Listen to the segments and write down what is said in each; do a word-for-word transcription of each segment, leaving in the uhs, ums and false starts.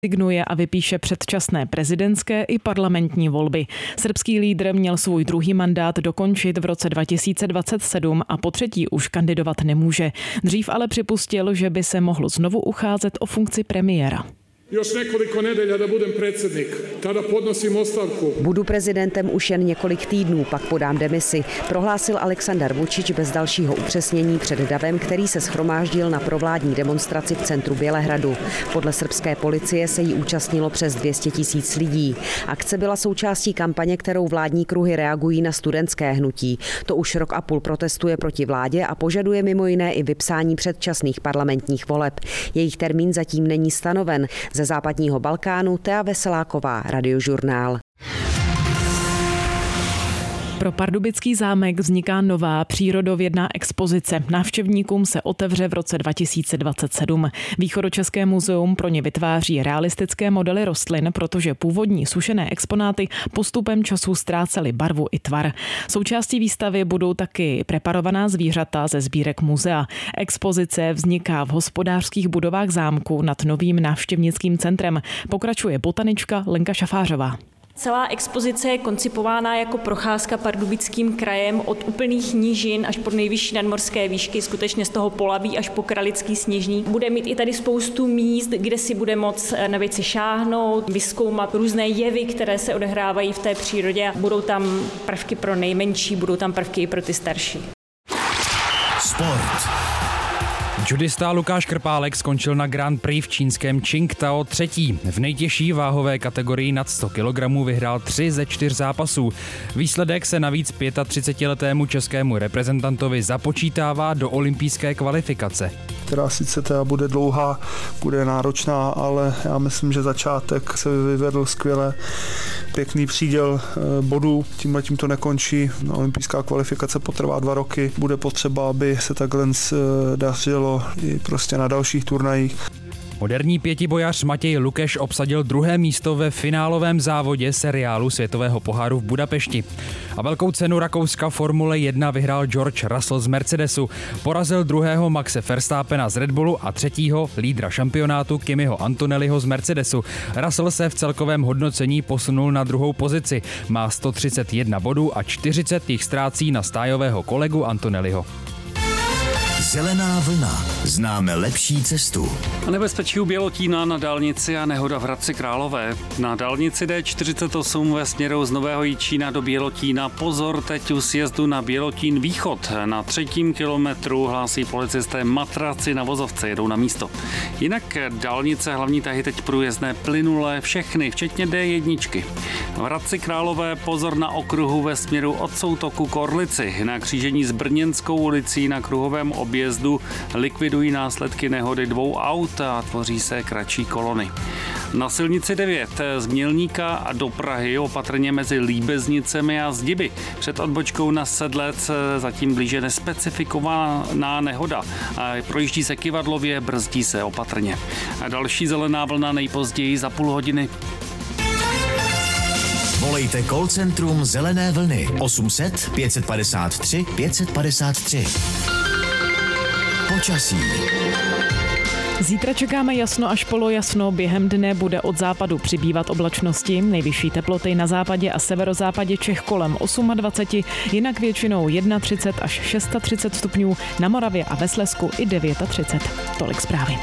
rezignuje a vypíše předčasné prezidentské i parlamentní volby. Srbský lídr měl svůj druhý mandát dokončit v roce dva tisíce dvacet sedm a po třetí už kandidovat nemůže. Dřív ale připustil, že by se mohl znovu ucházet o funkci premiéra. Još nekoliko nedelja da budem predsjednik, tada podnosim ostavku. Budu prezidentem už jen několik týdnů, pak podám demisi, prohlásil Aleksandar Vučić bez dalšího upřesnění před davem, který se shromáždil na provládní demonstraci v centru Bělehradu. Podle srbské policie se jí účastnilo přes dvě stě tisíc lidí. Akce byla součástí kampaně, kterou vládní kruhy reagují na studentské hnutí. To už rok a půl protestuje proti vládě a požaduje mimo jiné i vypsání předčasných parlamentních voleb. Jejich termín zatím není stanoven. Ze západního Balkánu Tea Veseláková, Radiožurnál. Pro Pardubický zámek vzniká nová přírodovědná expozice. Návštěvníkům se otevře v roce dva tisíce dvacet sedm. Východočeské muzeum pro ně vytváří realistické modely rostlin, protože původní sušené exponáty postupem času ztrácely barvu i tvar. Součástí výstavy budou taky preparovaná zvířata ze sbírek muzea. Expozice vzniká v hospodářských budovách zámku nad novým návštěvnickým centrem. Pokračuje botanička Lenka Šafářová. Celá expozice je koncipována jako procházka Pardubickým krajem od úplných nížin až po nejvyšší nadmořské výšky, skutečně z toho Polaví až po Kralický Sněžník. Bude mít i tady spoustu míst, kde si bude moct na věci šáhnout, vyzkoumat různé jevy, které se odehrávají v té přírodě. Budou tam prvky pro nejmenší, budou tam prvky i pro ty starší. Sport. Judista Lukáš Krpálek skončil na Grand Prix v čínském Qingdao třetí. V nejtěžší váhové kategorii nad sto kilogramů vyhrál tři ze čtyř zápasů. Výsledek se navíc třicetipětiletému českému reprezentantovi započítává do olympijské kvalifikace. Která sice teda bude dlouhá, bude náročná, ale já myslím, že začátek se vyvedl skvěle. Pěkný příděl bodů, tímhle tím to nekončí. Olympijská kvalifikace potrvá dva roky. Bude potřeba, aby se takhle dařilo i prostě na dalších turnajích. Moderní pětibojař Matěj Lukeš obsadil druhé místo ve finálovém závodě seriálu světového poháru v Budapešti. A velkou cenu Rakouska Formule jedna vyhrál George Russell z Mercedesu. Porazil druhého Maxe Verstappena z Red Bullu a třetího lídra šampionátu Kimiho Antonelliho z Mercedesu. Russell se v celkovém hodnocení posunul na druhou pozici. Má sto třicet jedna bodů a čtyřicet jich ztrácí na stájového kolegu Antonelliho. Zelená vlna. Známe lepší cestu. A nebezpečí u Bělotína na dálnici a nehoda v Hradci Králové. Na dálnici D čtyřicet osm ve směru z Nového Jičína do Bělotína. Pozor teď u sjezdu na Bělotín východ. Na třetím kilometru hlásí policisté matraci na vozovce, jedou na místo. Jinak dálnice hlavní tahy teď průjezdné plynulé všechny, včetně D jedna. V Hradci Králové pozor na okruhu ve směru od Soutoku k Orlici. Na křížení s Brněnskou ulicí na kruhovém objezdu likvidují následky nehody dvou aut a tvoří se kratší kolony. Na silnici devět z Mělníka a do Prahy opatrně mezi Líbeznicemi a Zdiby. Před odbočkou na Sedlec zatím blíže nespecifikovaná nehoda. Projíždí se kyvadlově, brzdí se opatrně. A další zelená vlna nejpozději za půl hodiny. Volejte call centrum Zelené vlny osm set pět padesát tři pět padesát tři. Počasí. Zítra čekáme jasno až polojasno, během dne bude od západu přibývat oblačnosti, nejvyšší teploty na západě a severozápadě Čech kolem dvacet osm, jinak většinou třicet jedna až třicet šest stupňů, na Moravě a ve Slezsku i třicet devět. Tolik zprávy.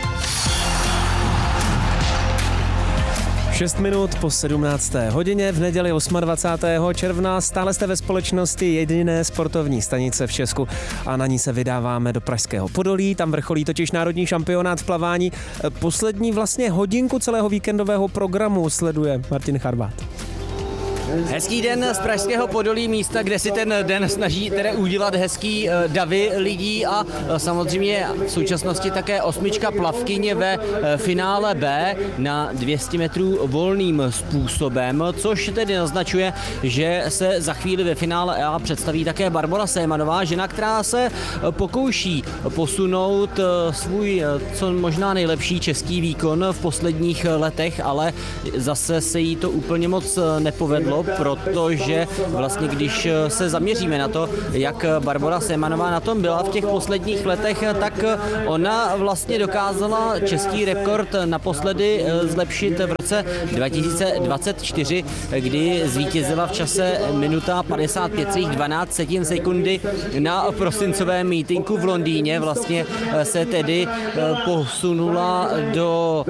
šest minut po sedmnácté hodině v neděli dvacátého osmého června stále jste ve společnosti jediné sportovní stanice v Česku a na ní se vydáváme do Pražského Podolí, tam vrcholí totiž národní šampionát v plavání. Poslední vlastně hodinku celého víkendového programu sleduje Martin Charbát. Hezký den z Pražského Podolí, místa, kde si ten den snaží tedy udělat hezký davy lidí a samozřejmě v současnosti také osmička plavkyně ve finále B na dvě stě metrů volným způsobem, což tedy naznačuje, že se za chvíli ve finále A představí také Barbora Sémanová, žena, která se pokouší posunout svůj co možná nejlepší český výkon v posledních letech, ale zase se jí to úplně moc nepovedlo. to, protože vlastně když se zaměříme na to, jak Barbora Semanová na tom byla v těch posledních letech, tak ona vlastně dokázala český rekord naposledy zlepšit v roce dva tisíce dvacet čtyři, kdy zvítězila v čase minuta padesát pět celá dvanáct sekundy na prosincovém mítinku v Londýně. Vlastně se tedy posunula do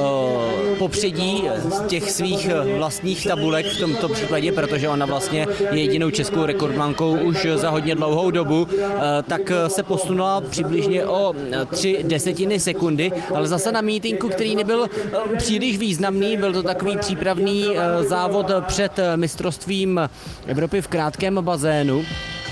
popředí těch svých vlastních tabulek v tomto případě, protože ona vlastně je jedinou českou rekordmankou už za hodně dlouhou dobu, tak se posunula přibližně o tři desetiny sekundy, ale zase na mítinku, který nebyl příliš významný, byl to takový přípravný závod před mistrovstvím Evropy v krátkém bazénu,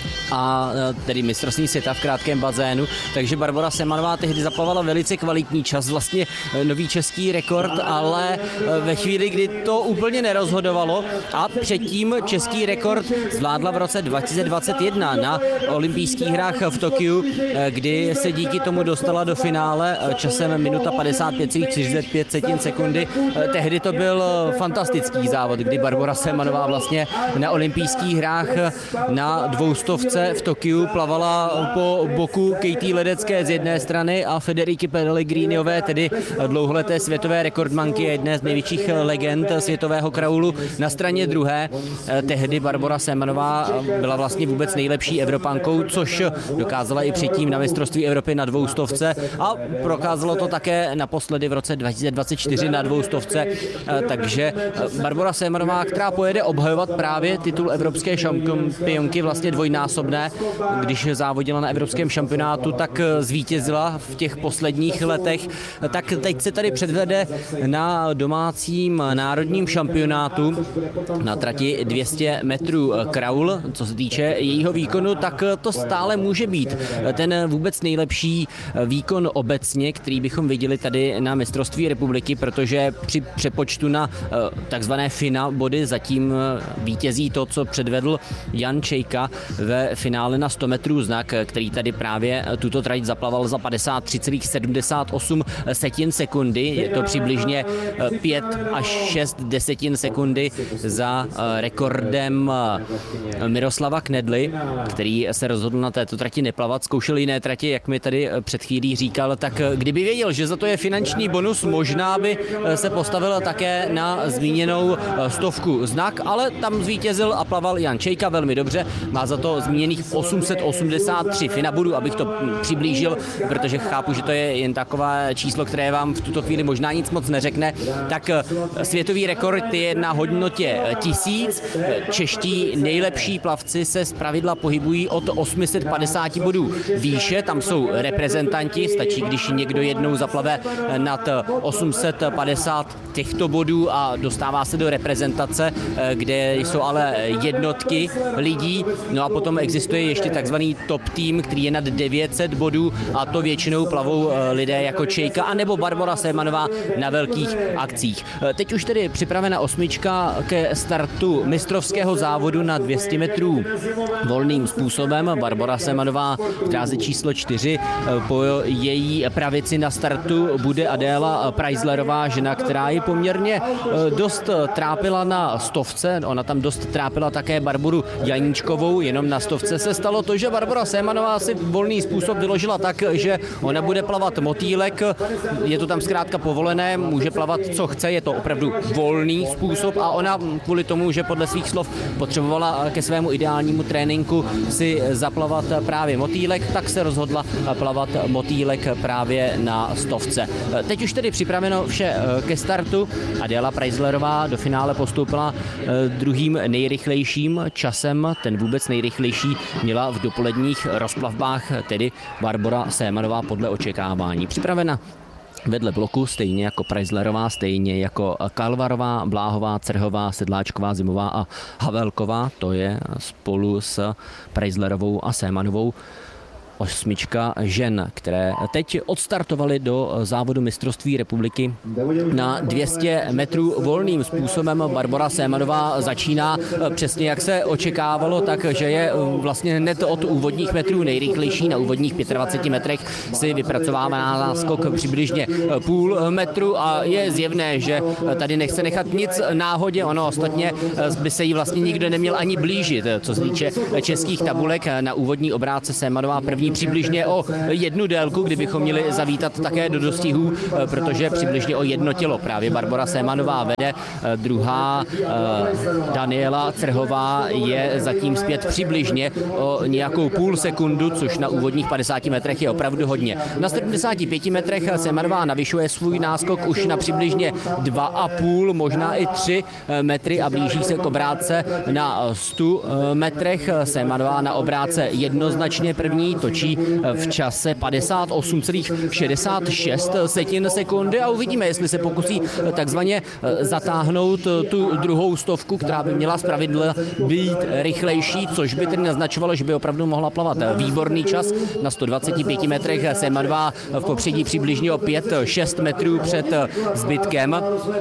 a tedy mistrovství světa v krátkém bazénu, takže Barbora Semanová tehdy zaplavala velice kvalitní čas, vlastně nový český rekord, ale ve chvíli, kdy to úplně nerozhodovalo a předtím český rekord zvládla v roce dva tisíce dvacet jedna na olympijských hrách v Tokiu, kdy se díky tomu dostala do finále časem minuta padesát pět celá čtyřicet pět sekundy. Tehdy to byl fantastický závod, kdy Barbora Semanová vlastně na olympijských hrách na dvoustovce v Tokiu plavala po boku Katie Ledecké z jedné strany a Federiky Pellegriniové, tedy dlouholeté světové rekordmanky, jedné z největších legend světového kraulu, na straně druhé. Tehdy Barbora Semanová byla vlastně vůbec nejlepší Evropankou, což dokázala i předtím na mistrovství Evropy na dvoustovce a prokázalo to také naposledy v roce dva tisíce dvacet čtyři na dvoustovce. Takže Barbora Semanová, která pojede obhajovat právě titul evropské šampionky, vlastně dvojnásobné, když závodila na evropském šampionátu, tak zvítězila v těch posledních letech, tak teď se tady předvede na domácím národním šampionátu na trati dvě stě metrů kraul. Co se týče jejího výkonu, tak to stále může být ten vůbec nejlepší výkon obecně, který bychom viděli tady na mistrovství republiky, protože při přepočtu na takzvané FINA body zatím vítězí to, co předvedl Jan Čejka ve finále na sto metrů znak, který tady právě tuto trať zaplaval za padesát tři celá sedmdesát osm sekundy. Je to přibližně pět až šest desetin sekundy za rekordem Miroslava Knedly, který se rozhodl na této trati neplavat, zkoušel jiné trati, jak mi tady před chvílí říkal, tak kdyby věděl, že za to je finanční bonus, možná by se postavil také na zmíněnou stovku znak, ale tam zvítězil a plaval Jan Čejka velmi dobře, má za to zmíněných osm set osmdesát tři finabudů, abych to přiblížil, protože chápu, že to je jen takové číslo, které vám v tuto chvíli možná nic moc neřekne, tak světový rekord je na hodnotě tisíc. Čeští nejlepší plavci se zpravidla pohybují od osm set padesát bodů výše, tam jsou reprezentanti, stačí, když někdo jednou zaplave nad osm set padesát těchto bodů a dostává se do reprezentace, kde jsou ale jednotky lidí, no a potom existuje ještě takzvaný top tým, který je nad devět set bodů a to většinou plavou lidé jako Čejka anebo Barbora Semanová na velkých akcích. Teď už tedy připravena osmička ke startu mistrovského závodu na dvě stě metrů volným způsobem. Barbora Semanová v dráze číslo čtyři, po její pravici na startu bude Adéla Preislerová, žena, která ji poměrně dost trápila na stovce, ona tam dost trápila také Barboru Janíčkovou, jenom na stovce se stalo to, že Barbora Semanová si volný způsob vyložila tak, že ona bude plavat motýlek, je to tam zkrátka povolené, může plavat co chce, je to opravdu volný způsob a ona kvůli tomu, že podle svých slov potřebovala ke svému ideálnímu tréninku si zaplavat právě motýlek, tak se rozhodla plavat motýlek právě na stovce. Teď už tedy připraveno vše ke startu. Adéla Preislerová do finále postoupila druhým nejrychlejším časem, ten vůbec nejrychlejší měla v dopoledních rozplavbách, tedy Barbora Semanová podle očekávání. Připravena vedle bloku, stejně jako Preislerová, stejně jako Kalvarová, Bláhová, Cerhová, Sedláčková, Zimová a Havelková, to je spolu s Preislerovou a Semanovou osmička žen, které teď odstartovaly do závodu mistrovství republiky na dvě stě metrů volným způsobem. Barbora Sémanová začíná přesně jak se očekávalo, takže je vlastně hned od úvodních metrů nejrychlejší. Na úvodních dvaceti pěti metrech si vypracovává náskok přibližně půl metru a je zjevné, že tady nechce nechat nic náhodě. Ono ostatně by se jí vlastně nikdo neměl ani blížit. Co se týče českých tabulek, na úvodní obrátce Sémanová první přibližně o jednu délku, kdybychom měli zavítat také do dostihů, protože přibližně o jedno tělo právě Barbora Sémanová vede. Druhá Daniela Crhová je zatím zpět přibližně o nějakou půl sekundu, což na úvodních padesáti metrech je opravdu hodně. Na sedmdesáti pěti metrech Sémanová navyšuje svůj náskok už na přibližně dva a půl, možná i tři metry a blíží se k obrátce na stu metrech. Sémanová na obrátce jednoznačně první, točí v čase padesát osm celá šedesát šest sekundy a uvidíme, jestli se pokusí takzvaně zatáhnout tu druhou stovku, která by měla zpravidla být rychlejší, což by tedy naznačovalo, že by opravdu mohla plavat výborný čas. Na sto dvaceti pěti metrech Sémanová v popředí přibližně o pět šest metrů před zbytkem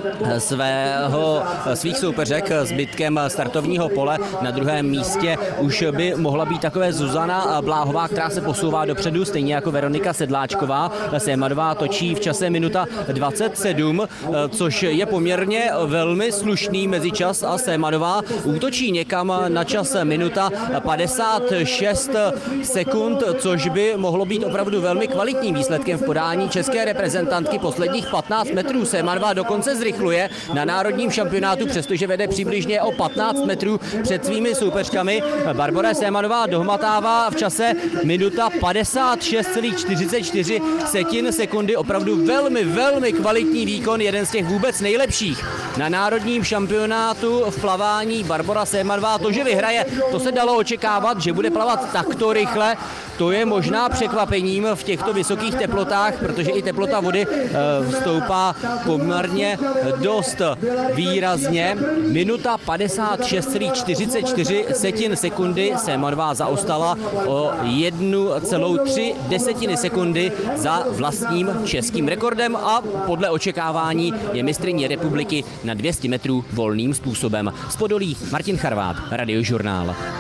svého, svých soupeřek, zbytkem startovního pole. Na druhém místě už by mohla být takové Zuzana Bláhová, která se posouvá dopředu, stejně jako Veronika Sedláčková. Sémanová točí v čase minuta dvacet sedm, což je poměrně velmi slušný mezičas a Sémanová útočí někam na čas minuta padesát šest sekund, což by mohlo být opravdu velmi kvalitním výsledkem v podání české reprezentantky. Posledních patnáct metrů Sémanová dokonce zrychluje na národním šampionátu, přestože vede přibližně o patnáct metrů před svými soupeřkami. Barbora Sémanová dohmatává v čase minuta padesát šest celá čtyřicet čtyři sekundy. Opravdu velmi, velmi kvalitní výkon, jeden z těch vůbec nejlepších na národním šampionátu v plavání. Barbora Sémanová, to, že vyhraje, to se dalo očekávat, že bude plavat takto rychle. To je možná překvapením v těchto vysokých teplotách, protože i teplota vody stoupá poměrně dost výrazně. Minuta padesát šest celá čtyřicet čtyři sekundy. Sémanová zaostala o jednu celou tři desetiny sekundy za vlastním českým rekordem a podle očekávání je mistryní republiky na dvě stě metrů volným způsobem. Z Podolí Martin Charvát, Radiožurnál.